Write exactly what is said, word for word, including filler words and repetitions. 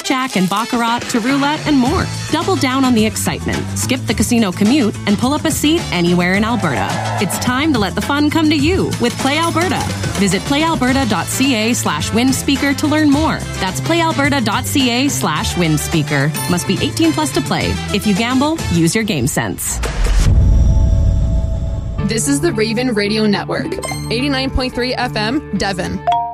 blackjack and baccarat to roulette and more. Double down on the excitement. Skip the casino commute and pull up a seat anywhere in Alberta. It's time to let the fun come to you with Play Alberta. Visit playalberta.ca slash windspeaker to learn more. That's playalberta.ca slash windspeaker. Must be eighteen plus to play. If you gamble, use your game sense. This is the Raven Radio Network, eighty-nine point three F M, Devon.